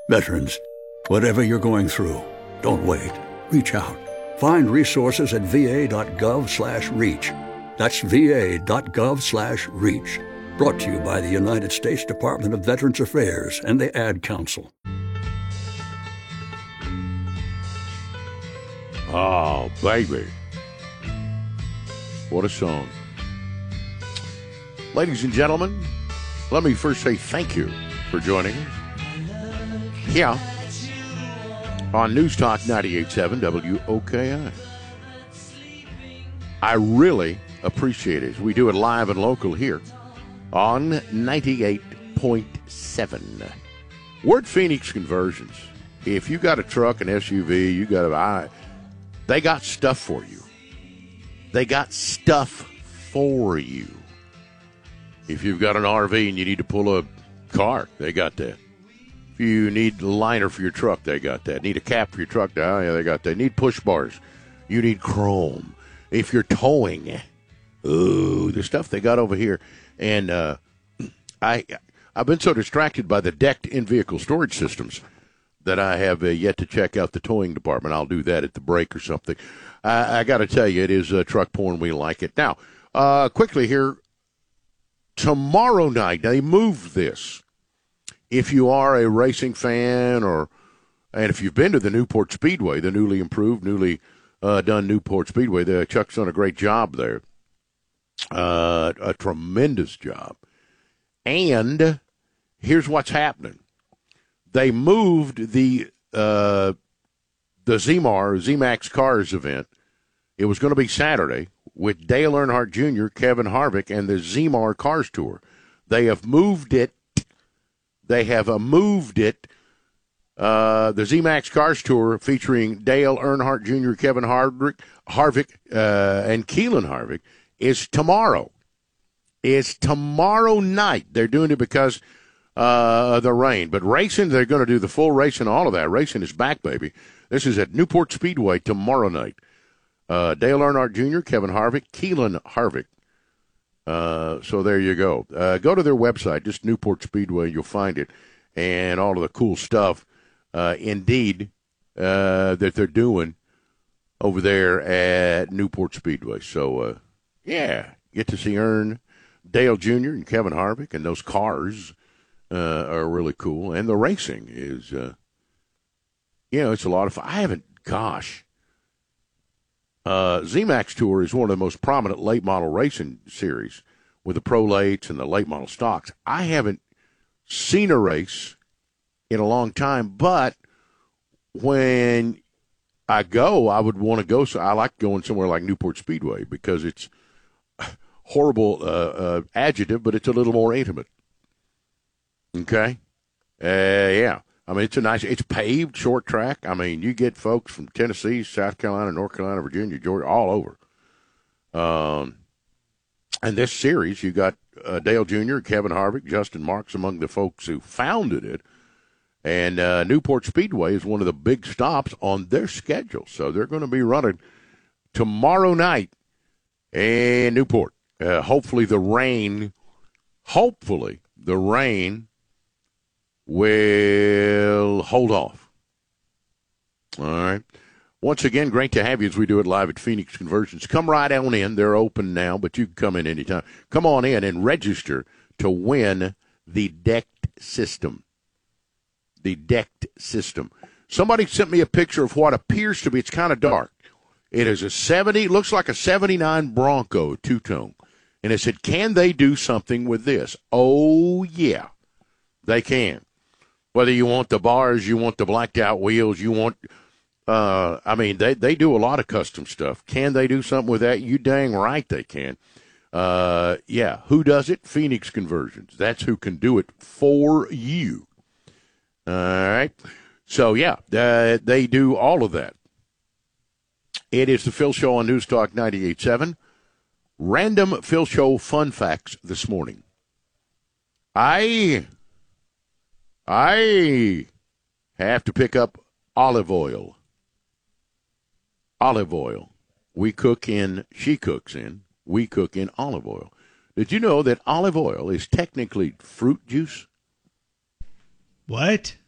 Veterans, whatever you're going through, don't wait. Reach out. Find resources at va.gov/reach. That's va.gov/reach. Brought to you by the United States Department of Veterans Affairs and the Ad Council. Oh, baby. What a song. Ladies and gentlemen, let me first say thank you for joining us here on News Talk 98.7 WOKI. I really appreciate it. We do it live and local here on 98.7. We're at Phoenix Conversions. If you got a truck, an SUV, they got stuff for you. They got stuff for you. If you've got an RV and you need to pull a car, they got that. If you need a liner for your truck, they got that. Need a cap for your truck, oh, yeah, they got that. Need push bars. You need chrome. If you're towing, the stuff they got over here. And I've been so distracted by the decked in-vehicle storage systems that I have yet to check out the towing department. I'll do that at the break or something. I got to tell you, it is truck porn. We like it. Now, quickly here, tomorrow night, they moved this. If you are a racing fan and if you've been to the Newport Speedway, the newly improved, done Newport Speedway, Chuck's done a great job there. A tremendous job. And here's what's happening. They moved the ZMAX Cars event. It was going to be Saturday with Dale Earnhardt Jr., Kevin Harvick, and the ZMAR Cars Tour. They have moved it. The ZMAX Cars Tour featuring Dale Earnhardt Jr., Kevin Harvick, and Keelan Harvick is tomorrow. It's tomorrow night. They're doing it because of the rain. But racing, they're going to do the full racing, all of that. Racing is back, baby. This is at Newport Speedway tomorrow night. Dale Earnhardt Jr., Kevin Harvick, Keelan Harvick. So there you go. Go to their website, just Newport Speedway. You'll find it. And all of the cool stuff, that they're doing over there at Newport Speedway. So, get to see Dale Jr. and Kevin Harvick, and those cars are really cool. And the racing is, it's a lot of fun. ZMAX Tour is one of the most prominent late model racing series with the pro lates and the late model stocks. I haven't seen a race in a long time, but when I go, I would want to go. So I like going somewhere like Newport Speedway because it's horrible adjective, but it's a little more intimate. Okay? Yeah. I mean, it's paved, short track. I mean, you get folks from Tennessee, South Carolina, North Carolina, Virginia, Georgia, all over. And this series, you got Dale Jr., Kevin Harvick, Justin Marks among the folks who founded it. And Newport Speedway is one of the big stops on their schedule. So they're going to be running tomorrow night in Newport. Hopefully the rain will hold off. All right. Once again, great to have you as we do it live at Phoenix Conversions. Come right on in. They're open now, but you can come in anytime. Come on in and register to win the decked system. The decked system. Somebody sent me a picture of what appears to be, it's kind of dark. It is looks like a 79 Bronco two-tone. And it said, can they do something with this? Oh, yeah, they can. Whether you want the bars, you want the blacked-out wheels, you want they do a lot of custom stuff. Can they do something with that? You dang right they can. Who does it? Phoenix Conversions. That's who can do it for you. All right. So, they do all of that. It is the Phil Show on News Talk 98.7. Random Phil Show fun facts this morning. I have to pick up olive oil. Olive oil. We cook in olive oil. Did you know that olive oil is technically fruit juice? What?